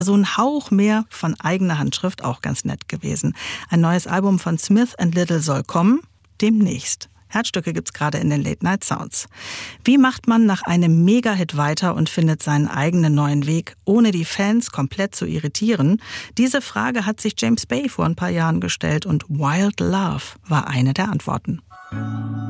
So ein Hauch mehr von eigener Handschrift, auch ganz nett gewesen. Ein neues Album von Smith & Little soll kommen, demnächst. Herzstücke gibt's gerade in den Late Night Sounds. Wie macht man nach einem Mega-Hit weiter und findet seinen eigenen neuen Weg, ohne die Fans komplett zu irritieren? Diese Frage hat sich James Bay vor ein paar Jahren gestellt und Wild Love war eine der Antworten.